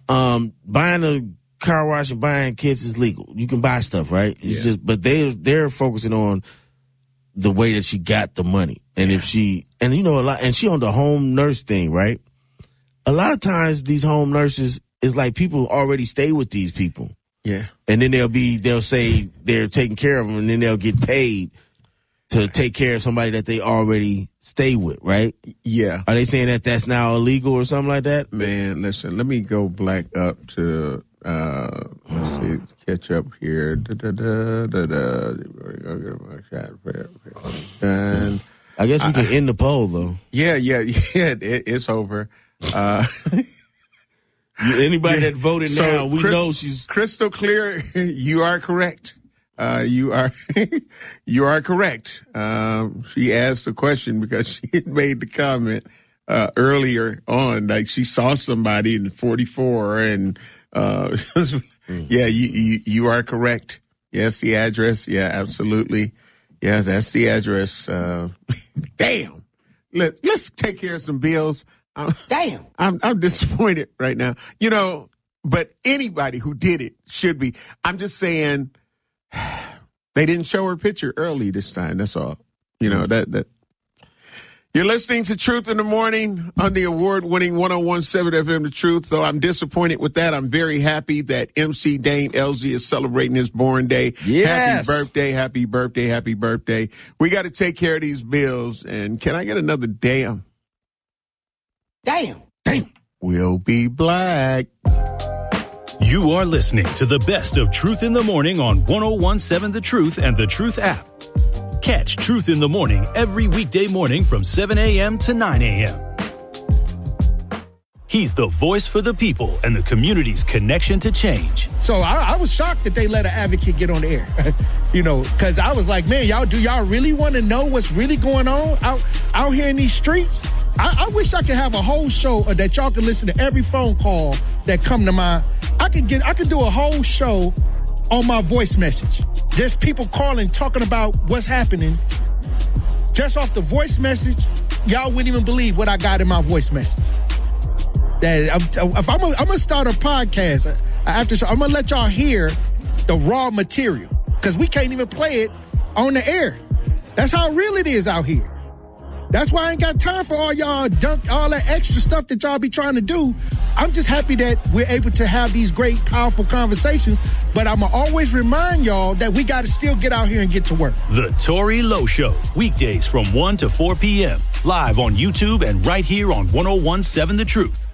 Buying a car wash and buying kits is legal. You can buy stuff, right? It's just, but they're focusing on the way that she got the money. And if she, and you know, a lot, and she on the home nurse thing, right? A lot of times these home nurses is like people already stay with these people. Yeah. And then they'll say they're taking care of them, and then they'll get paid to take care of somebody that they already stay with, right? Yeah. Are they saying that that's now illegal or something like that? Man, listen, let me go back up to, let's see, catch up here. And I guess we can end the poll, though. Yeah, it's over. Anybody that voted now, we know she's crystal clear. You are correct. You are correct. She asked the question because she had made the comment earlier on, like she saw somebody in 44, and yeah, you are correct. Yes, the address. Yeah, absolutely. Yeah, that's the address. Damn. Let's take care of some bills. Damn. I'm disappointed right now. You know, but anybody who did it should be. I'm just saying they didn't show her picture early this time. That's all. You know, that. You're listening to Truth in the Morning on the award-winning 101.7 FM The Truth. Though I'm disappointed with that, I'm very happy that MC Dame LZ is celebrating his born day. Yes. Happy birthday, happy birthday, happy birthday. We got to take care of these bills. And can I get another damn? Damn. Damn. We'll be black. You are listening to the best of Truth in the Morning on 101.7 The Truth and The Truth app. Catch Truth in the Morning every weekday morning from 7 a.m. to 9 a.m. He's the voice for the people and the community's connection to change. So I was shocked that they let an advocate get on the air, you know, because I was like, man, do y'all really want to know what's really going on out here in these streets? I wish I could have a whole show that y'all could listen to every phone call that come to my. I could do a whole show on my voice message. Just people calling, talking about what's happening. Just off the voice message, y'all wouldn't even believe what I got in my voice message. If I'm gonna start a podcast after show, I'm gonna let y'all hear the raw material because we can't even play it on the air. That's how real it is out here. That's why I ain't got time for all y'all all that extra stuff that y'all be trying to do. I'm just happy that we're able to have these great, powerful conversations. But I'm going to always remind y'all that we got to still get out here and get to work. The Tory Lowe Show, weekdays from 1 to 4 p.m. Live on YouTube and right here on 101.7 The Truth.